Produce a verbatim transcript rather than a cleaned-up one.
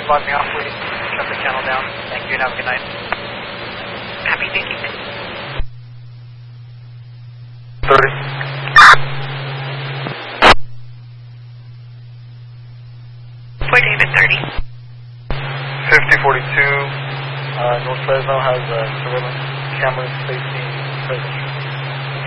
log me off, please. Shut the channel down. Thank you and have a good night. Copy, thank you. thirty. For David, thirty. fifty forty-two, uh, North Fresno has uh, surveillance cameras facing Fresno.